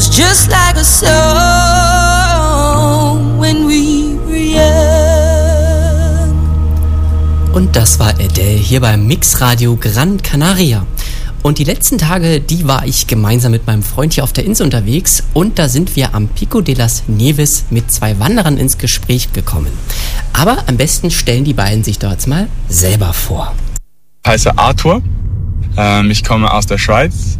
was just like a song when we were young. Und das war Adele hier beim Mixradio Gran Canaria. Und die letzten Tage, die war ich gemeinsam mit meinem Freund hier auf der Insel unterwegs und da sind wir am Pico de las Nieves mit 2 Wanderern ins Gespräch gekommen. Aber am besten stellen die beiden sich dort mal selber vor. Ich heiße Arthur, ich komme aus der Schweiz,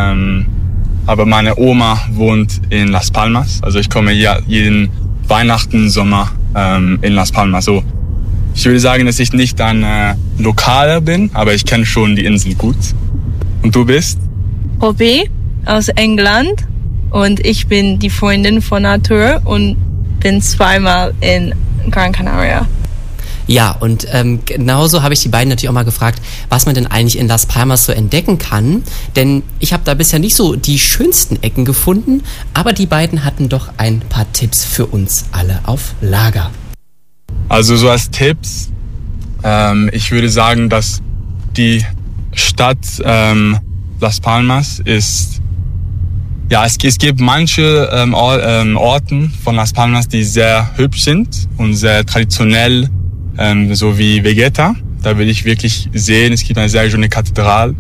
aber meine Oma wohnt in Las Palmas. Also ich komme hier jeden Weihnachten, Sommer in Las Palmas. So, ich würde sagen, dass ich nicht ein Lokaler bin, aber ich kenne schon die Insel gut. Und du bist? Robbie aus England und ich bin die Freundin von Arthur und bin 2-mal in Gran Canaria. Ja, und genauso habe ich die beiden natürlich auch mal gefragt, was man denn eigentlich in Las Palmas so entdecken kann. Denn ich habe da bisher nicht so die schönsten Ecken gefunden, aber die beiden hatten doch ein paar Tipps für uns alle auf Lager. Also so als Tipps, ich würde sagen, dass die Stadt Las Palmas ist, ja, es gibt manche Orten von Las Palmas, die sehr hübsch sind und sehr traditionell, so wie Vegeta. Da will ich wirklich sehen, es gibt eine sehr schöne Kathedrale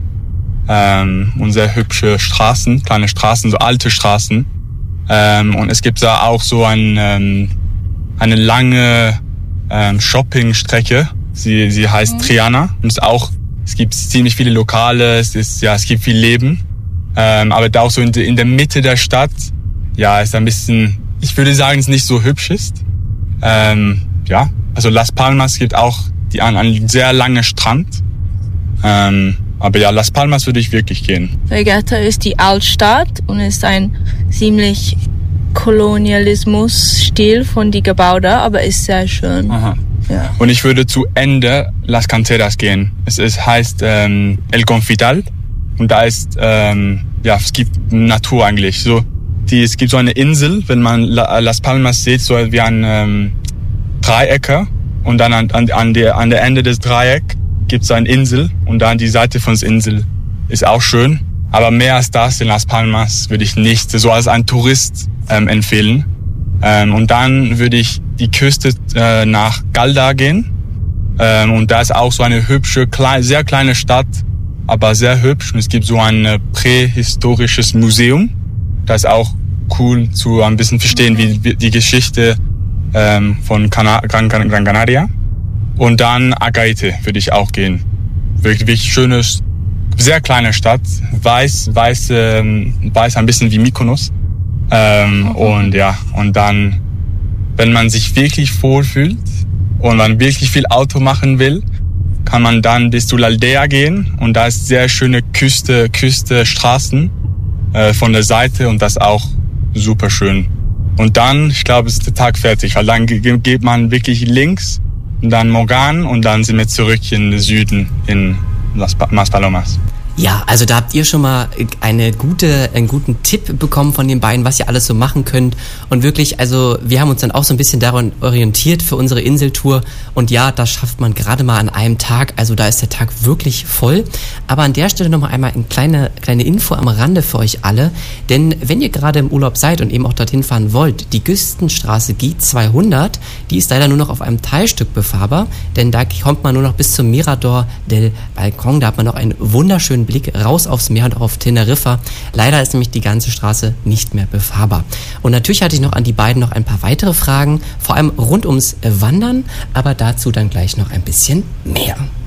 und sehr hübsche Straßen, kleine Straßen, so alte Straßen. Und es gibt da auch so eine lange Shoppingstrecke, sie heißt Triana und ist auch, es gibt ziemlich viele Lokale, es gibt viel Leben, aber da auch so in der Mitte der Stadt, ja, ist ein bisschen, ich würde sagen, es nicht so hübsch ist. Ja, also Las Palmas gibt auch einen sehr langen Strand, aber ja, Las Palmas würde ich wirklich gehen. Vegeta ist die Altstadt und ist ein ziemlich Kolonialismus-Stil von die Gebäude, aber ist sehr schön. Aha. Ja. Und ich würde zu Ende Las Canteras gehen. Es heißt El Confital und da ist es gibt Natur eigentlich. So es gibt so eine Insel, wenn man Las Palmas sieht, so wie ein Dreiecke und dann an der Ende des Dreiecks gibt es eine Insel und dann die Seite von der Insel ist auch schön. Aber mehr als das in Las Palmas würde ich nicht so als ein Tourist empfehlen. Und dann würde ich die Küste nach Galda gehen. Und da ist auch so eine hübsche, sehr kleine Stadt, aber sehr hübsch. Und es gibt so ein prähistorisches Museum. Das ist auch cool zu ein bisschen verstehen, wie die Geschichte von Gran Canaria. Und dann Agaete würde ich auch gehen. Wirklich schönes, sehr kleine Stadt. Weiß ein bisschen wie Mykonos. Und dann, wenn man sich wirklich wohlfühlt und man wirklich viel Auto machen will, kann man dann bis zu L'Aldea gehen und da ist sehr schöne Küste, Straßen von der Seite und das ist auch super schön. Und dann, ich glaube, ist der Tag fertig, weil dann geht man wirklich links und dann Morgan und dann sind wir zurück in den Süden in Las Palomas. Ja, also da habt ihr schon mal einen guten Tipp bekommen von den beiden, was ihr alles so machen könnt. Und wirklich, also wir haben uns dann auch so ein bisschen daran orientiert für unsere Inseltour. Und ja, das schafft man gerade mal an einem Tag. Also da ist der Tag wirklich voll. Aber an der Stelle nochmal einmal eine kleine Info am Rande für euch alle. Denn wenn ihr gerade im Urlaub seid und eben auch dorthin fahren wollt, die Güstenstraße G200, die ist leider nur noch auf einem Teilstück befahrbar. Denn da kommt man nur noch bis zum Mirador del Balcón. Da hat man noch einen wunderschönen Blick raus aufs Meer und auch auf Teneriffa. Leider ist nämlich die ganze Straße nicht mehr befahrbar. Und natürlich hatte ich noch an die beiden noch ein paar weitere Fragen, vor allem rund ums Wandern, aber dazu dann gleich noch ein bisschen mehr.